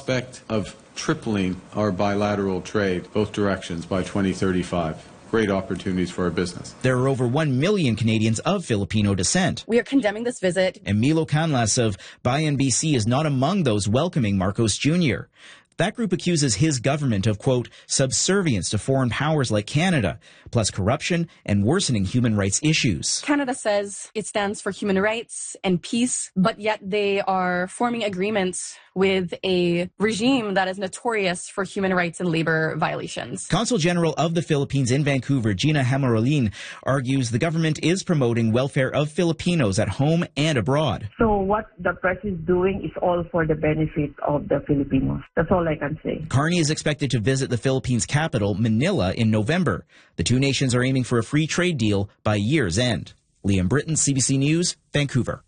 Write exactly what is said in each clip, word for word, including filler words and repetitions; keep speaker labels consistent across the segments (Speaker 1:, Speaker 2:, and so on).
Speaker 1: prospect of tripling our bilateral trade, both directions, by twenty thirty-five. Great opportunities for our business.
Speaker 2: There are over one million Canadians of Filipino descent.
Speaker 3: We are condemning this visit.
Speaker 2: And Milo Canlas of Bayan B C is not among those welcoming Marcos Junior That group accuses his government of, quote, subservience to foreign powers like Canada, plus corruption and worsening human rights issues.
Speaker 3: Canada says it stands for human rights and peace, but yet they are forming agreements with a regime that is notorious for human rights and labor violations.
Speaker 2: Consul General of the Philippines in Vancouver, Gina Hamarolin, argues the government is promoting welfare of Filipinos at home and abroad.
Speaker 4: So what the press is doing is all for the benefit of the Filipinos. That's all I can say.
Speaker 2: Carney is expected to visit the Philippines capital, Manila, in November. The two nations are aiming for a free trade deal by year's end. Liam Britton, C B C News, Vancouver.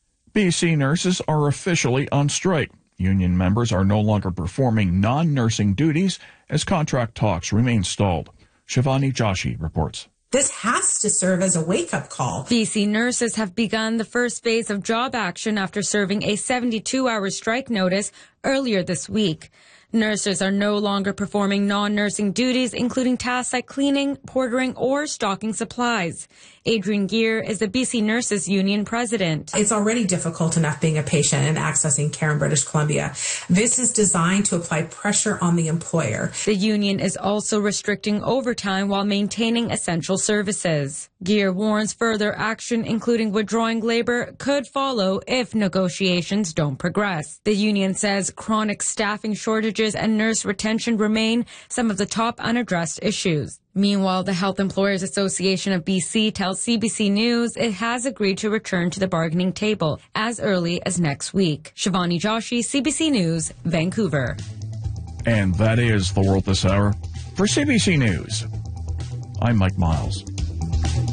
Speaker 5: B C nurses are officially on strike. Union members are no longer performing non-nursing duties as contract talks remain stalled. Shivani Joshi reports.
Speaker 6: This has to serve as a wake-up call.
Speaker 7: B C nurses have begun the first phase of job action after serving a seventy-two hour strike notice earlier this week. Nurses are no longer performing non-nursing duties, including tasks like cleaning, portering, or stocking supplies. Adrienne Gear is the B C Nurses Union president.
Speaker 6: It's already difficult enough being a patient and accessing care in British Columbia. This is designed to apply pressure on the employer.
Speaker 7: The union is also restricting overtime while maintaining essential services. Gear warns further action, including withdrawing labor, could follow if negotiations don't progress. The union says chronic staffing shortages and nurse retention remain some of the top unaddressed issues. Meanwhile, the Health Employers Association of B C tells C B C News it has agreed to return to the bargaining table as early as next week. Shivani Joshi, C B C News, Vancouver.
Speaker 5: And that is The World This Hour. For C B C News, I'm Mike Miles.